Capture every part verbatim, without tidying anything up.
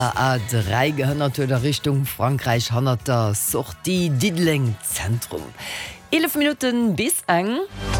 A drei gehönnert der Richtung Frankreich hannert der Sortie Didling Zentrum. elf Minuten bis eng.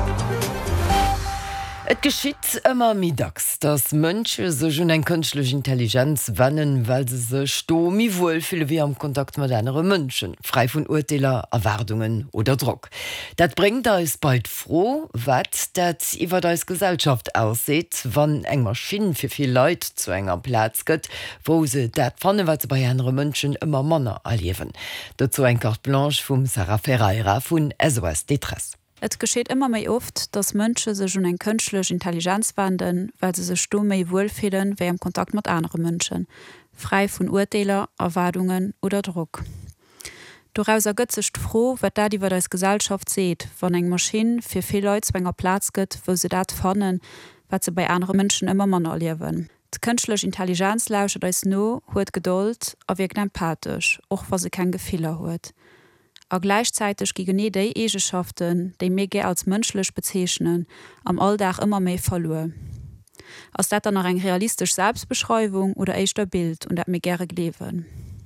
Et geschieht immer mittags, dass Mönche so schon ein künstliche Intelligenz wannen, weil sie sich sto mi wohl fühlen wie am Kontakt mit anderen Menschen, frei von Urteiler, Erwartungen oder Druck. Das bringt uns bald froh, was das über das Gesellschaft aussieht, wann eng Maschinen für viele Leute zu enger Platz geht, wo sie das fanden, was sie bei anderen Menschen immer Männer erleben. Dazu ein Carte Blanche von Sarah Ferreira von S O S Detresse. Et geschieht immer méi oft, dass Mënsche se schon eng kënschlech Intelligenz wanden, weil se se sto méi wohlfehlen wéi am Kontakt mat andere Mënschen, frei vun Urteiler, Erwartungen oder Druck. Doraus ergëtzecht froh, wat dat iwwer als Gesellschaft seet, wann eng Maschine fir viel Leute zwnger Platz gëtt, wo se dat fannen, wat ze bei andere Mënschen immer Manner erliewen. D'kënschlech Intelligenz lauschet eis no, huet Geduld, a wirkt empathisch, och was se kein Gefehler huet. A gleichzeitig gegen nie déi Eigenschaften, déi mé ge als mënschlech bezeichnen, am Alldach immer méi verloren. Ass dat dann noch eng realistisch Selbstbeschreibung oder eichter Bild und dat mé gerne glewen.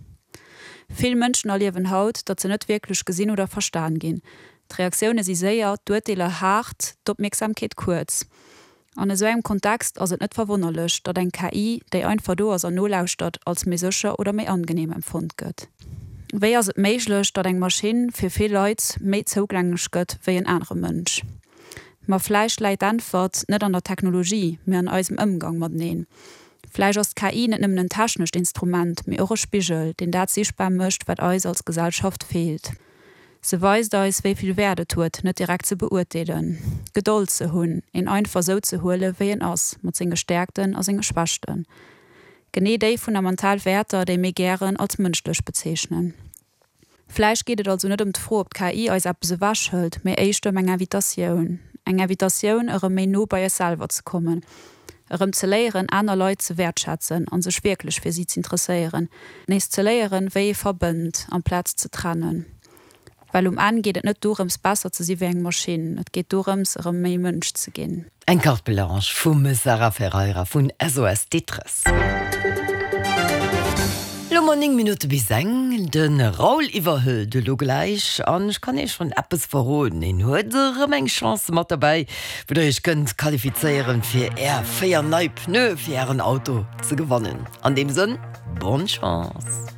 Viel Mënschen erliewen haut, dat ze net wirklich gesinn oder verstaan gin. D'Reaktionune si séier, d'Urteiler hart, d'Opmerksamkeet kurz. An eso engem Kontext ass et net verwunnerlech, dat eng K I déi einfach do as an no lauscht dat als méi sicher oder méi angenehm empfund gëtt. Wéi ass et méiglech, dat eng Maschine fir viel Leute méi zouglangeg gëtt wéi en andere Mënsch. Ma Fleisch leit Antwort net an der Technologie, mé an eusem Ëmgang mat neen. Fleisch ass K I net nëmmen en taschnecht Instrument, mé eure Spichel, den dat sichtbar mëcht, wat eus als Gesellschaft fehlt. Se weist eus wéiviel Werde tuet, net direkt ze beurteilen. Geduld ze hunn, en einfach so ze hole wéi en ass, mat seg Gestärkten as eng Geschwachten. Genné déi fundamental Werter, déi mé gern als mënschlech bezeichnen. Fleisch gehtet also net um d'Fro op K I als ab se wasch hëlt, méi eischtem eng Invitationun. Eng Invitationun ere méi no bei selber ze kommen. Erem ze léieren aner Leute ze wertschatzen an sech wirklich fir sie ze interesseieren. Nees ze léieren wéi verbënd am Platz ze trennen. Weil um angeht et net dorems besser ze si wie eng Maschinen. Et geht dorems erem méi Mënsch ze ginn. Ein Carte Blanche vum Sarah Ferreira vun S O S Detresse. Morning Minute bis eng den Raul iwwerhëll de lo gleich an ich kann ich schon Appes verhoden en huere eng Chance mat dabei, wo ich könnt qualifizieren fir er feier neip pneu fir ein Auto zu gewannen. An dem Sinn, bonne chance.